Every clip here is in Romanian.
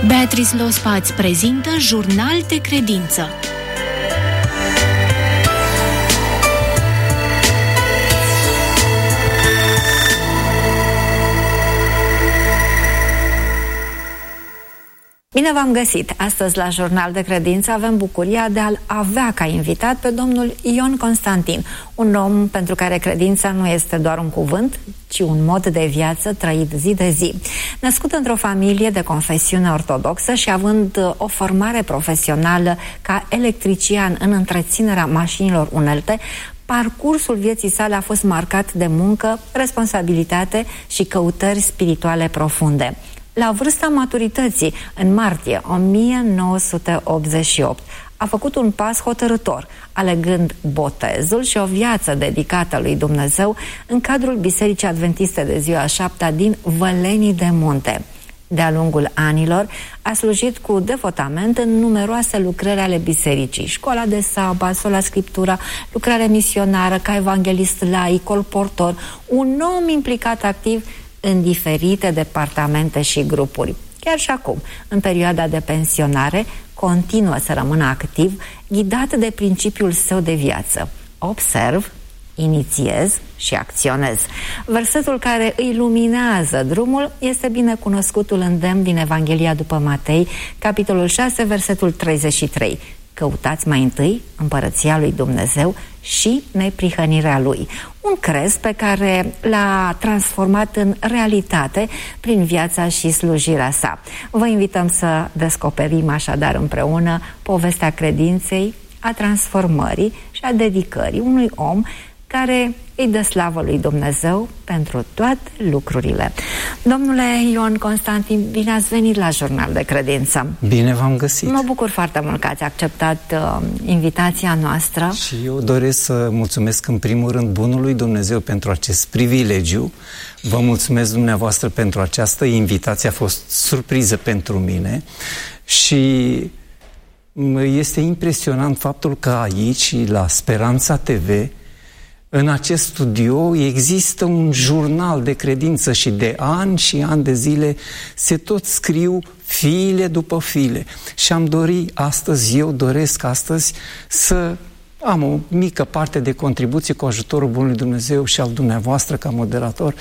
Beatrice Lospa îți prezintă Jurnal de Credință. Bine v-am găsit! Astăzi la Jurnal de Credință avem bucuria de a-l avea ca invitat pe domnul Ion Constantin, un om pentru care credința nu este doar un cuvânt, ci un mod de viață trăit zi de zi. Născut într-o familie de confesiune ortodoxă și având o formare profesională ca electrician în întreținerea mașinilor unelte, parcursul vieții sale a fost marcat de muncă, responsabilitate și căutări spirituale profunde. La vârsta maturității, în martie 1988, a făcut un pas hotărâtor, alegând botezul și o viață dedicată lui Dumnezeu în cadrul Bisericii Adventiste de Ziua a Șaptea din Vălenii de Munte. De-a lungul anilor a slujit cu devotament în numeroase lucrări ale bisericii, școala de sabat, sola scriptura, lucrare misionară, ca evanghelist laic, colportor, un om implicat activ în diferite departamente și grupuri. Chiar și acum, în perioada de pensionare, continuă să rămână activ, ghidat de principiul său de viață. Observ, inițiez și acționez. Versetul care îi luminează drumul este binecunoscutul îndemn din Evanghelia după Matei, capitolul 6, versetul 33. Căutați mai întâi împărăția lui Dumnezeu și neprihănirea lui. Un crez pe care l-a transformat în realitate prin viața și slujirea sa. Vă invităm să descoperim așadar împreună povestea credinței, a transformării și a dedicării unui om care îi dă slavă lui Dumnezeu pentru toate lucrurile. Domnule Ion Constantin, bine ați venit la Jurnal de Credință. Bine v-am găsit. Mă bucur foarte mult că ați acceptat invitația noastră. Și eu doresc să mulțumesc în primul rând bunului Dumnezeu pentru acest privilegiu. Vă mulțumesc dumneavoastră pentru această invitație, a fost surpriză pentru mine și este impresionant faptul că aici, la Speranța TV, în acest studio există un jurnal de credință și de ani și ani de zile se tot scriu file după file. Și eu doresc astăzi să am o mică parte de contribuție cu ajutorul Bunului Dumnezeu și al dumneavoastră ca moderator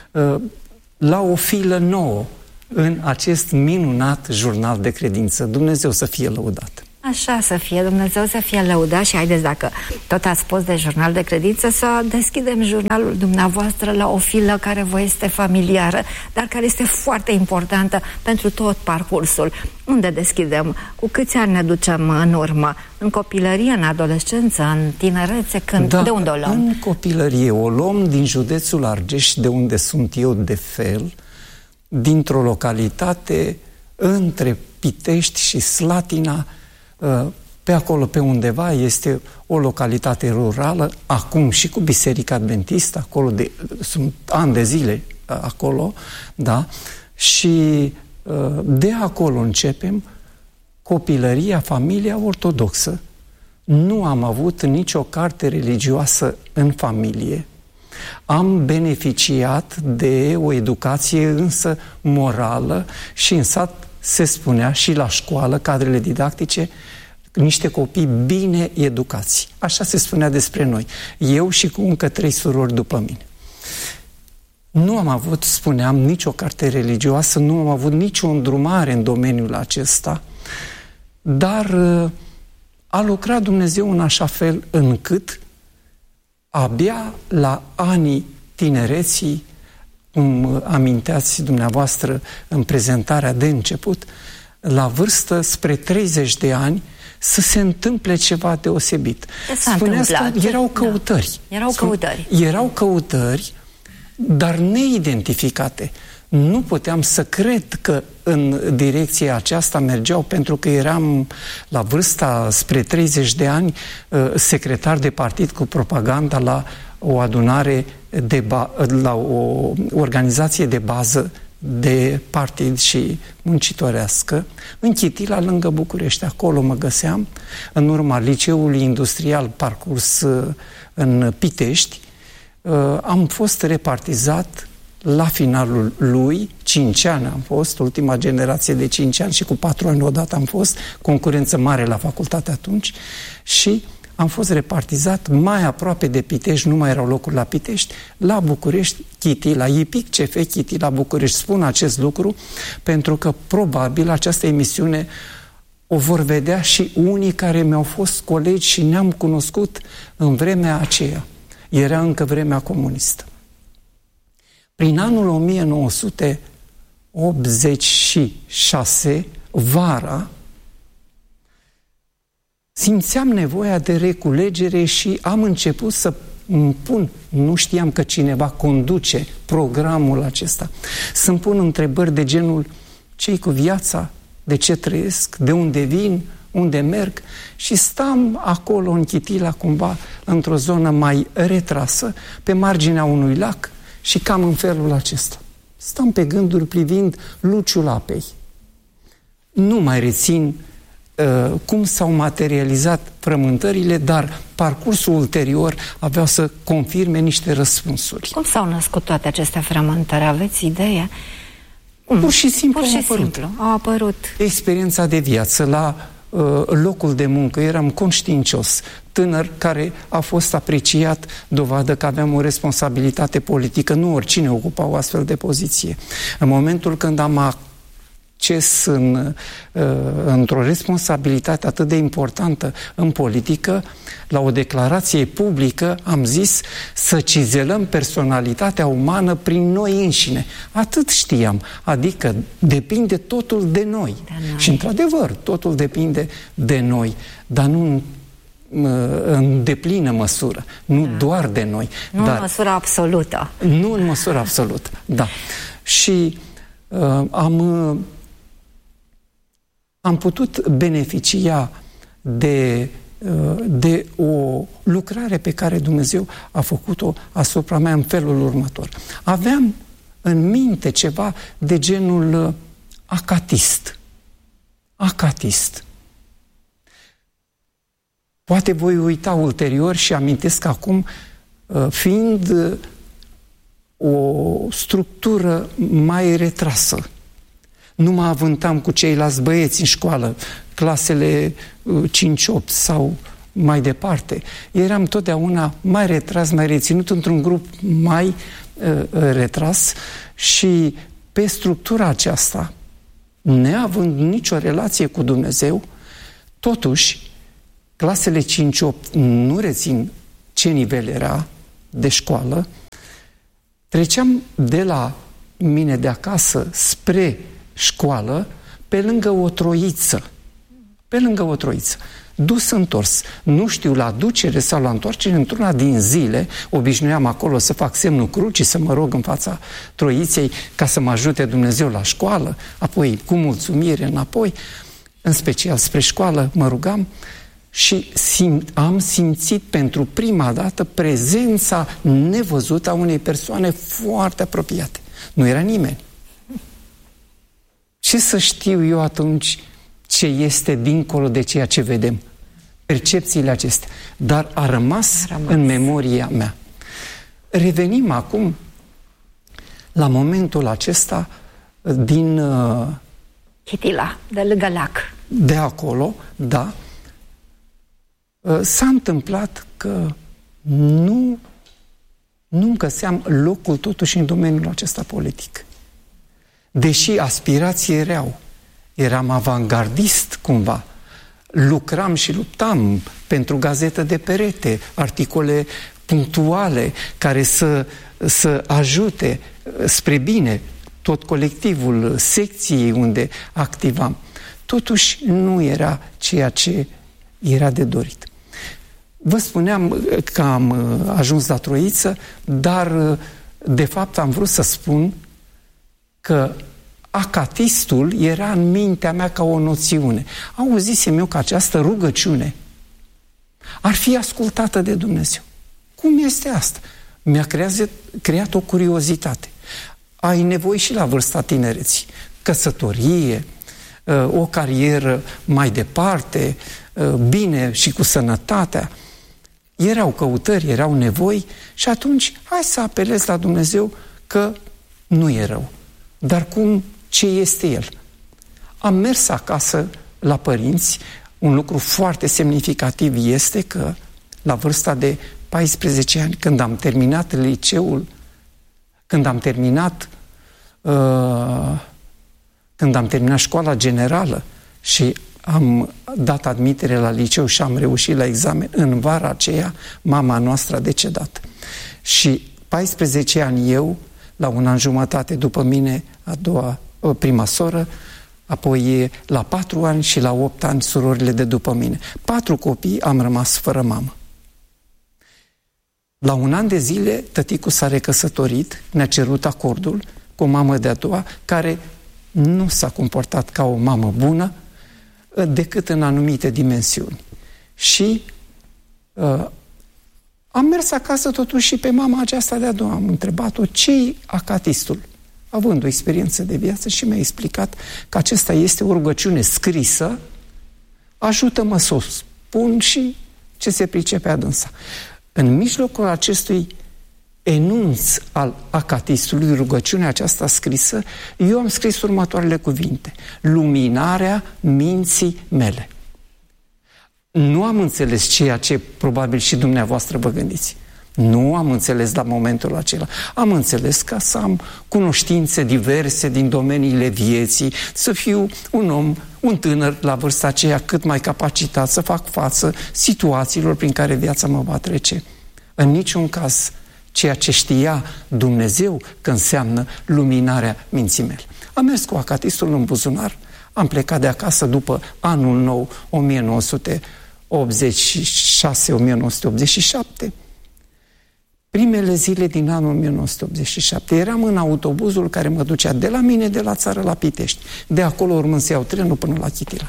la o filă nouă în acest minunat jurnal de credință. Dumnezeu să fie lăudat! Așa să fie, Dumnezeu să fie lăudat. Și haideți, dacă tot ați spus de jurnal de credință, să deschidem jurnalul dumneavoastră la o filă care vă este familiară, dar care este foarte importantă pentru tot parcursul. Unde deschidem? Cu câți ani ne ducem în urmă? În copilărie, în adolescență, în tinerețe? Când? Da, de unde o luăm? În copilărie. O luăm din județul Argeș, de unde sunt eu de fel, dintr-o localitate între Pitești și Slatina. Pe acolo, pe undeva, este o localitate rurală, acum și cu Biserica Adventistă, acolo sunt ani de zile acolo, da? Și de acolo începem copilăria, familia ortodoxă. Nu am avut nicio carte religioasă în familie. Am beneficiat de o educație însă morală și în sat se spunea și la școală, cadrele didactice, niște copii bine educați. Așa se spunea despre noi. Eu și cu încă 3 surori după mine. Nu am avut, spuneam, nicio carte religioasă, nu am avut nicio îndrumare în domeniul acesta, dar a lucrat Dumnezeu în așa fel încât abia la anii tinereții, cum aminteați dumneavoastră în prezentarea de început, la vârstă spre 30 de ani, să se întâmple ceva deosebit. Spuneați că erau căutări. Erau căutări, dar neidentificate. Nu puteam să cred că în direcția aceasta mergeau, pentru că eram la vârsta spre 30 de ani secretar de partid cu propaganda la o adunare la o organizație de bază de partid și muncitorească, în Chitila, lângă București. Acolo mă găseam, în urma liceului industrial parcurs în Pitești. Am fost repartizat la finalul lui, 5 ani am fost, ultima generație de 5 ani și cu 4 ani odată am fost, concurență mare la facultate atunci, și am fost repartizat mai aproape de Pitești, nu mai erau locuri la Pitești, la București, Chiti, la IPIC CF Chiti, la București. Spun acest lucru pentru că probabil această emisiune o vor vedea și unii care mi-au fost colegi și ne-am cunoscut în vremea aceea. Era încă vremea comunistă. Prin anul 1986, vara, simțeam nevoia de reculegere și am început să îmi pun, nu știam că cineva conduce programul acesta, să-mi pun întrebări de genul: ce-i cu viața? De ce trăiesc? De unde vin? Unde merg? Și stam acolo în Chitila, cumva, într-o zonă mai retrasă, pe marginea unui lac, și cam în felul acesta. Stam pe gânduri privind luciul apei. Nu mai rețin cum s-au materializat frământările, dar parcursul ulterior avea să confirme niște răspunsuri. Cum s-au născut toate aceste frământări? Aveți idee? Pur și simplu au apărut. Experiența de viață la locul de muncă, eram conștiincios, tânăr care a fost apreciat, dovadă că aveam o responsabilitate politică, nu oricine ocupa o astfel de poziție. În momentul când am acces într-o responsabilitate atât de importantă în politică, la o declarație publică am zis să cizelăm personalitatea umană prin noi înșine. Atât știam, adică depinde totul de noi. Și într-adevăr, totul depinde de noi, dar nu în deplină măsură, nu doar de noi. Nu în măsură absolută. Nu în măsură absolută, da. Și am putut beneficia de o lucrare pe care Dumnezeu a făcut-o asupra mea în felul următor. Aveam în minte ceva de genul acatist. Acatist. Poate voi uita ulterior și amintesc acum, fiind o structură mai retrasă. Nu mă avântam cu ceilalți băieți în școală, clasele 5-8 sau mai departe. Eram totdeauna mai retras, mai reținut într-un grup mai retras și pe structura aceasta, neavând nicio relație cu Dumnezeu, totuși, clasele 5-8, nu rețin ce nivel era de școală, treceam de la mine de acasă spre școală pe lângă o troiță. Pe lângă o troiță. Dus-întors. Nu știu, la ducere sau la întoarcere, într-una din zile, obișnuiam acolo să fac semnul crucii, să mă rog în fața troiței ca să mă ajute Dumnezeu la școală, apoi cu mulțumire înapoi, în special spre școală, mă rugam și am simțit pentru prima dată prezența nevăzută a unei persoane foarte apropiate. Nu era nimeni. Ce să știu eu atunci ce este dincolo de ceea ce vedem? Percepțiile acestea. Dar a rămas în memoria mea. Revenim acum la momentul acesta din Chitila, de lângă lac. De acolo, da. S-a întâmplat că nu găseam locul totuși în domeniul acesta politic. Deși aspirații erau, eram avangardist cumva, lucram și luptam pentru gazetă de perete, articole punctuale care să ajute spre bine tot colectivul, secției unde activam. Totuși nu era ceea ce era de dorit. Vă spuneam că am ajuns la Troiță, dar de fapt am vrut să spun că acatistul era în mintea mea ca o noțiune. Auzisem eu că această rugăciune ar fi ascultată de Dumnezeu. Cum este asta? Mi-a creat o curiozitate. Ai nevoie și la vârsta tinereții. Căsătorie, o carieră mai departe, bine și cu sănătatea. Erau căutări, erau nevoi și atunci hai să apelez la Dumnezeu că nu e rău. Dar ce este el? Am mers acasă la părinți. Un lucru foarte semnificativ este că la vârsta de 14 ani, când am terminat liceul, când am terminat școala generală și am dat admitere la liceu și am reușit la examen, în vara aceea mama noastră a decedat. Și 14 ani eu, la 1 an jumătate după mine, prima soră, apoi la 4 ani și la 8 ani surorile de după mine. 4 copii am rămas fără mamă. La 1 an de zile, tăticul s-a recăsătorit, ne-a cerut acordul cu o mamă de-a doua, care nu s-a comportat ca o mamă bună, decât în anumite dimensiuni. Și am mers acasă totuși și pe mama aceasta de-a doua. Am întrebat-o ce-i acatistul, având o experiență de viață, și mi-a explicat că acesta este o rugăciune scrisă, ajută-mă să o spun și ce se pricepe adânsa. În mijlocul acestui enunț al acatistului, rugăciunea aceasta scrisă, eu am scris următoarele cuvinte: luminarea minții mele. Nu am înțeles ceea ce probabil și dumneavoastră vă gândiți. Nu am înțeles la momentul acela. Am înțeles ca să am cunoștințe diverse din domeniile vieții, să fiu un om, un tânăr la vârsta aceea cât mai capacitat să fac față situațiilor prin care viața mă va trece. În niciun caz ceea ce știa Dumnezeu că înseamnă luminarea minții mele. Am mers cu acatistul în buzunar, am plecat de acasă după anul nou 1986-1987. Primele zile din anul 1987 eram în autobuzul care mă ducea de la mine, de la țară la Pitești. De acolo urmând să iau trenul până la Chitila.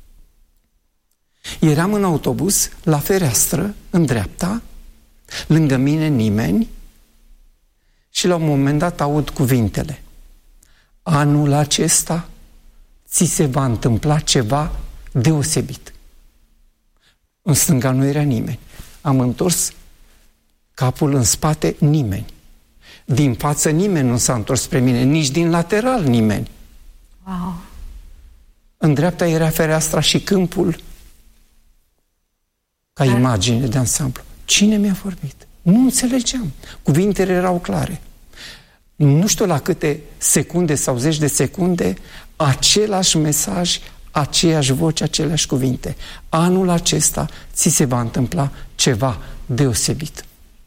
Eram în autobuz, la fereastră, în dreapta, lângă mine nimeni, și la un moment dat aud cuvintele: anul acesta ți se va întâmpla ceva deosebit. În stânga nu era nimeni. Am întors capul în spate, nimeni. Din față nimeni nu s-a întors spre mine, nici din lateral nimeni. Wow. În dreapta era fereastra și câmpul ca imagine de ansamblu. Cine mi-a vorbit? Nu înțelegeam. Cuvintele erau clare. Nu știu la câte secunde sau zeci de secunde, același mesaj, aceeași voce, aceleași cuvinte. Anul acesta ți se va întâmpla ceva deosebit.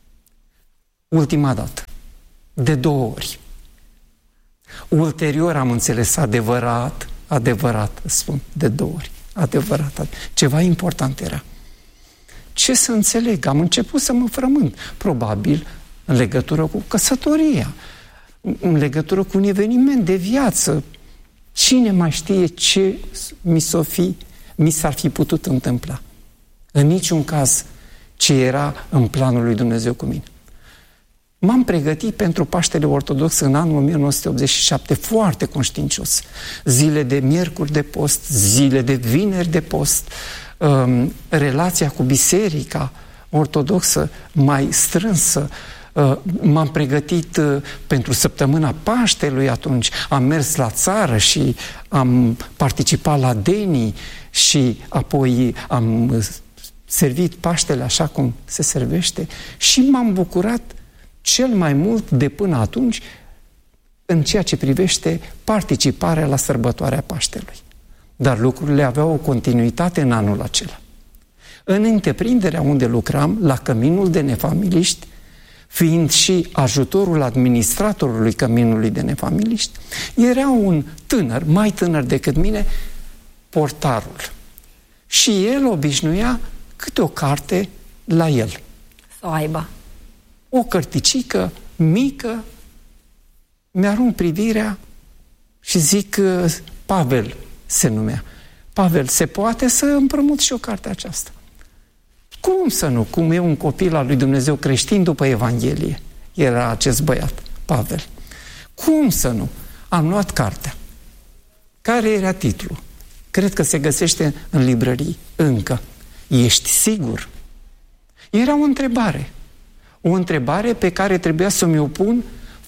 Ultima dată. De 2 ori. Ulterior am înțeles adevărat, spun, de 2 ori. Adevărat. Ceva important era. Ce să înțeleg? Am început să mă frământ. Probabil în legătură cu căsătoria, în legătură cu un eveniment de viață. Cine mai știe ce mi s-ar fi putut întâmpla? În niciun caz ce era în planul lui Dumnezeu cu mine. M-am pregătit pentru Paștele Ortodox în anul 1987 foarte conștiincios. Zile de miercuri de post, zile de vineri de post, relația cu biserica ortodoxă mai strânsă. M-am pregătit pentru săptămâna Paștelui atunci. Am mers la țară și am participat la denii și apoi am servit Paștele așa cum se servește și m-am bucurat cel mai mult de până atunci în ceea ce privește participarea la sărbătoarea Paștelui. Dar lucrurile aveau o continuitate în anul acela. În întreprinderea unde lucram, la Căminul de Nefamiliști, fiind și ajutorul administratorului Căminului de Nefamiliști, era un tânăr, mai tânăr decât mine, portarul. Și el obișnuia câte o carte la el. Să o aibă. O cărticică mică, mi-arunc privirea și zic: Pavel se numea. Pavel, se poate să împrămut și o carte aceasta? Cum să nu? Cum e un copil al lui Dumnezeu creștin după Evanghelie? Era acest băiat, Pavel. Cum să nu? Am luat cartea. Care era titlul? Cred că se găsește în librării încă. Ești sigur? Era o întrebare. O întrebare pe care trebuia să mi-o pun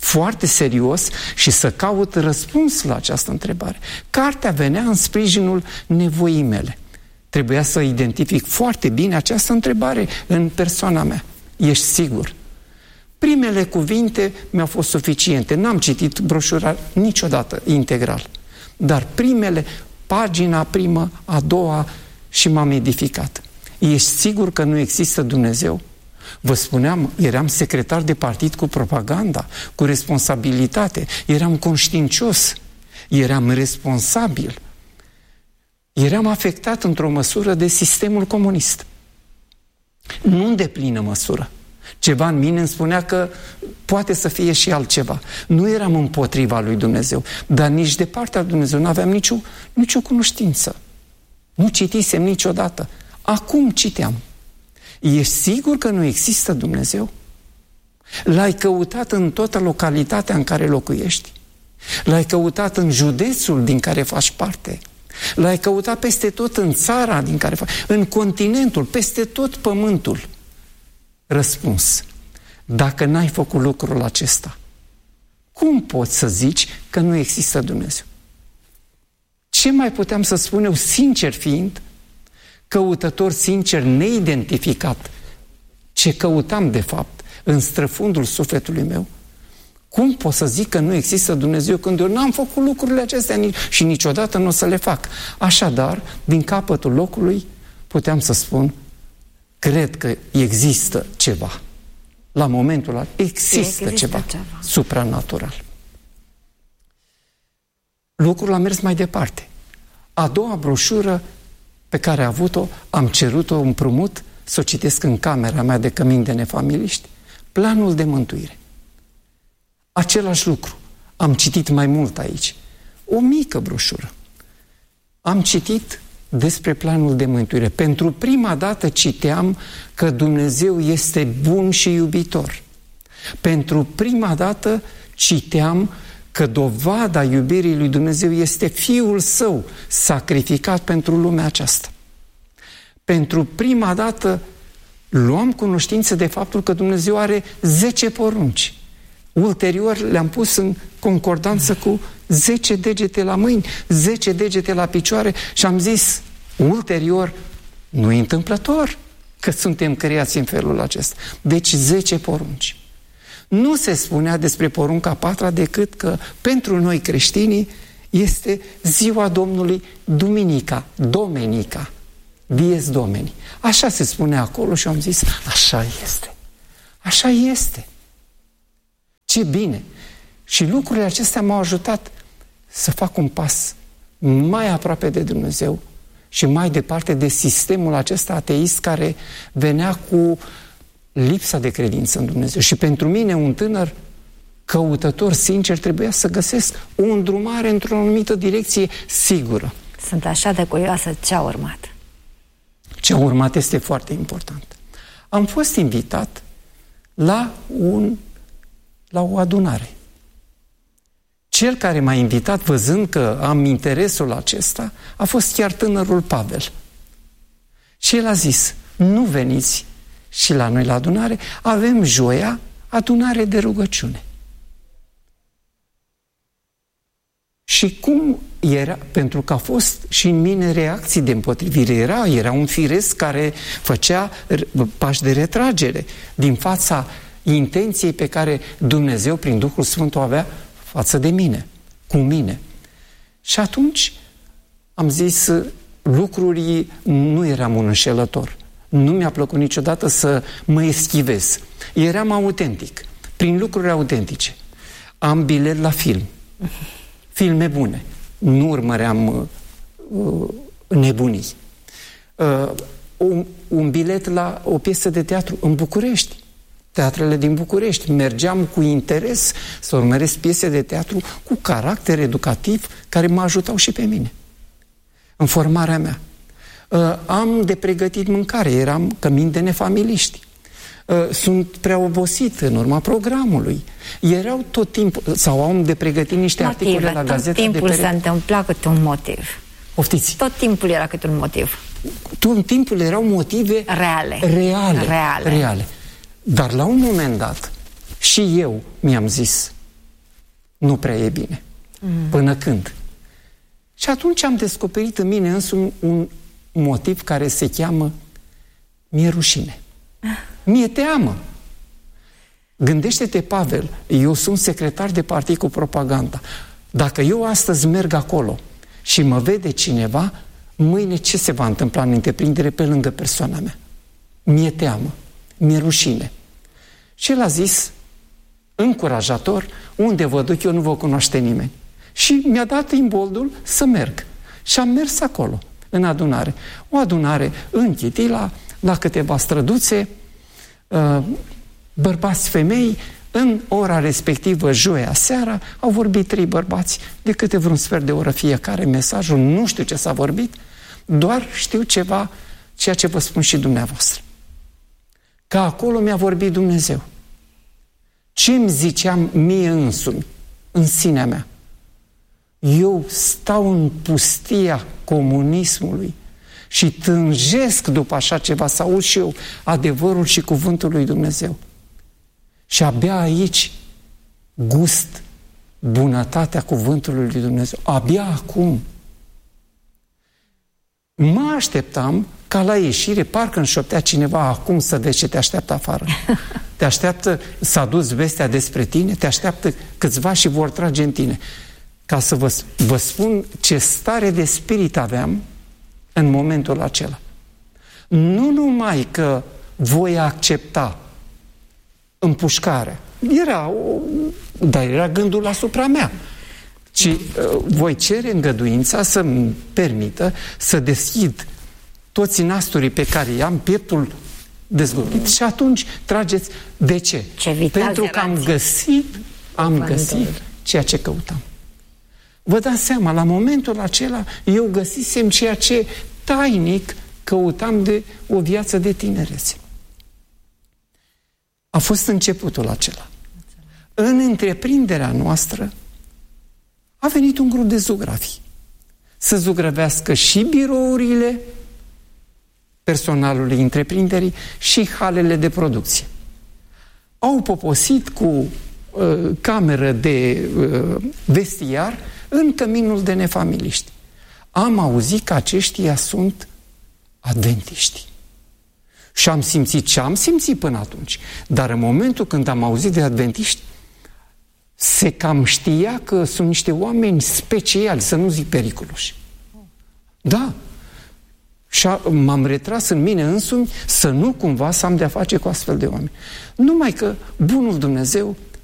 foarte serios și să caut răspuns la această întrebare. Cartea venea în sprijinul nevoii mele. Trebuia să identific foarte bine această întrebare în persoana mea. Ești sigur? Primele cuvinte mi-au fost suficiente. N-am citit broșura niciodată integral. Dar primele, pagina primă, a doua, și m-am edificat. Ești sigur că nu există Dumnezeu? Vă spuneam, eram secretar de partid cu propaganda, cu responsabilitate, eram conștiincios, eram responsabil, eram afectat într-o măsură de sistemul comunist. Nu în deplină măsură. Ceva în mine îmi spunea că poate să fie și altceva. Nu eram împotriva lui Dumnezeu, dar nici de partea lui Dumnezeu nu aveam nicio cunoștință. Nu citisem niciodată. Acum citeam. Ești sigur că nu există Dumnezeu? L-ai căutat în toată localitatea în care locuiești? L-ai căutat în județul din care faci parte? L-ai căutat peste tot în țara din care faci, în continentul, peste tot pământul? Răspuns: dacă n-ai făcut lucrul acesta, cum poți să zici că nu există Dumnezeu? Ce mai puteam să spun eu, sincer fiind, căutător sincer, neidentificat, ce căutam de fapt în străfundul sufletului meu? Cum pot să zic că nu există Dumnezeu când eu n-am făcut lucrurile acestea și niciodată nu o să le fac? Așadar, din capătul locului, puteam să spun: cred că există ceva. La momentul ăla există ceva supranatural. Lucrul a mers mai departe. A doua broșură pe care a avut-o, am cerut-o împrumut să o citesc în camera mea de cămin de nefamiliști, Planul de mântuire. Același lucru. Am citit mai mult aici. O mică broșură. Am citit despre planul de mântuire. Pentru prima dată citeam că Dumnezeu este bun și iubitor. Pentru prima dată citeam că dovada iubirii lui Dumnezeu este Fiul Său sacrificat pentru lumea aceasta. Pentru prima dată luam cunoștință de faptul că Dumnezeu are 10 porunci. Ulterior le-am pus în concordanță cu 10 degete la mâini, 10 degete la picioare și am zis ulterior: nu e întâmplător că suntem creați în felul acesta. Deci 10 porunci. Nu se spunea despre porunca 4-a decât că pentru noi creștinii este ziua Domnului, duminica, domenica, dies domini. Așa se spune acolo și am zis: așa este. Așa este. Ce bine! Și lucrurile acestea m-au ajutat să fac un pas mai aproape de Dumnezeu și mai departe de sistemul acesta ateist care venea cu lipsa de credință în Dumnezeu. Și pentru mine, un tânăr căutător sincer, trebuia să găsesc o îndrumare într-o anumită direcție sigură. Sunt așa de curioasă ce a urmat. Ce a urmat este foarte important. Am fost invitat la o adunare. Cel care m-a invitat, văzând că am interesul acesta, a fost chiar tânărul Pavel. Și el a zis: nu veniți și la noi la adunare, avem joia adunare de rugăciune. Și cum era? Pentru că a fost și în mine reacții de împotrivire. Era un firesc care făcea pași de retragere din fața intenției pe care Dumnezeu prin Duhul Sfânt o avea față de mine, cu mine. Și atunci am zis: lucrurile, nu eram un înșelător. Nu mi-a plăcut niciodată să mă eschivez. Eram autentic, prin lucruri autentice. Am bilet la film. Filme bune. Nu urmăream nebunii. Un bilet la o piesă de teatru în București. Teatrele din București. Mergeam cu interes să urmăresc piese de teatru cu caracter educativ care mă ajutau și pe mine în formarea mea. Am de pregătit mâncare, eram cămin de nefamiliști. Sunt prea obosit în urma programului. Erau tot timpul, sau am de pregătit niște articole la gazeta de Tot timpul se întâmpla câte un motiv. Poftiți. Tot timpul era câte un motiv. Tot timpul erau motive reale. Dar la un moment dat și eu mi-am zis: nu prea e bine. Până când? Și atunci am descoperit în mine însumi un motiv care se cheamă mi-e rușine. Mi-e teamă. Gândește-te, Pavel, eu sunt secretar de partid cu propaganda. Dacă eu astăzi merg acolo și mă vede cineva, mâine ce se va întâmpla în întreprindere pe lângă persoana mea? Mi-e teamă, mi-e rușine. Și el a zis, încurajator, unde vă duc eu nu vă cunoaște nimeni. Și mi-a dat imboldul să merg. Și am mers acolo, în adunare. O adunare în Chitila, la câteva străduțe, bărbați, femei, în ora respectivă, joia seara, au vorbit 3 bărbați, de câte vreun sfert de oră fiecare mesajul, nu știu ce s-a vorbit, doar știu ceva, ceea ce vă spun și dumneavoastră. Că acolo mi-a vorbit Dumnezeu. Ce-mi ziceam mie însumi, în sinea mea? Eu stau în pustia comunismului și tânjesc după așa ceva, să aud și eu adevărul și cuvântul lui Dumnezeu. Și abia aici gust bunătatea cuvântului lui Dumnezeu. Abia acum. Mă așteptam ca la ieșire, parcă înșoptea cineva, acum să vezi ce te așteaptă afară. Te așteaptă să aduci vestea despre tine, te așteaptă câțiva și vor trage în tine. Ca să vă spun ce stare de spirit aveam în momentul acela. Nu numai că voi accepta împușcarea, dar era gândul asupra mea, ci voi cere îngăduința să-mi permită să deschid toți nasturii pe care i-am, pieptul dezgopit, și atunci trageți. De ce? Pentru că am găsit ceea ce căutam. Vă dați seama, la momentul acela eu găsisem ceea ce tainic căutam de o viață de tinerețe. A fost începutul acela. În întreprinderea noastră a venit un grup de zugrafi să zugrăvească și birourile personalului întreprinderii și halele de producție. Au poposit cu cameră de vestiar în căminul de nefamiliști. Am auzit că aceștia sunt adventiști. Și am simțit ce am simțit până atunci. Dar în momentul când am auzit de adventiști, se cam știa că sunt niște oameni speciali, să nu zic periculoși. Da. Și m-am retras în mine însumi să nu cumva să am de-a face cu astfel de oameni. Numai că bunul Dumnezeu